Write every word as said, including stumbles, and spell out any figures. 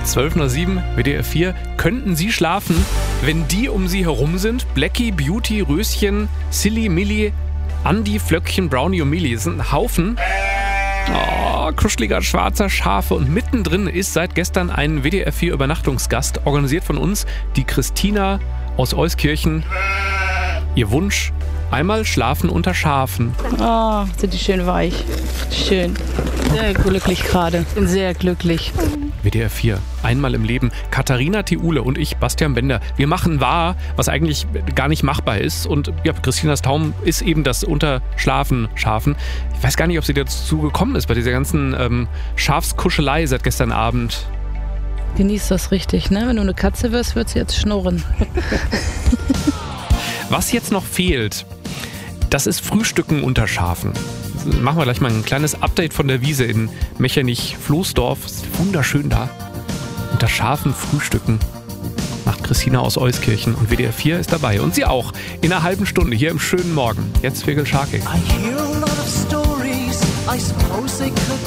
zwölf Uhr sieben, W D R vier. Könnten Sie schlafen, wenn die um Sie herum sind? Blackie, Beauty, Röschen, Silly, Millie, Andi, Flöckchen, Brownie und Millie. Das sind ein Haufen. Oh, kuscheliger schwarzer Schafe. Und mittendrin ist seit gestern ein W D R vier Übernachtungsgast, organisiert von uns, die Christina aus Euskirchen. Ihr Wunsch: einmal schlafen unter Schafen. Oh, sind die schön weich. Schön. Sehr glücklich gerade. Bin sehr glücklich. W D R vier, einmal im Leben. Katharina Thiule und ich, Bastian Bender. Wir machen wahr, was eigentlich gar nicht machbar ist. Und ja, Christinas Traum ist eben das Unterschlafen Schafen. Ich weiß gar nicht, ob sie dazu gekommen ist bei dieser ganzen ähm, Schafskuschelei seit gestern Abend. Genieß das richtig, ne? Wenn du eine Katze wirst, wird sie jetzt schnurren. Was jetzt noch fehlt, das ist Frühstücken unter Schafen. Machen wir gleich mal ein kleines Update von der Wiese in Mechernich-Floßdorf. Ist wunderschön da. Unter Schafen frühstücken. Macht Christina aus Euskirchen. Und W D R vier ist dabei. Und sie auch. In einer halben Stunde hier im schönen Morgen. Jetzt Fegel Scharke.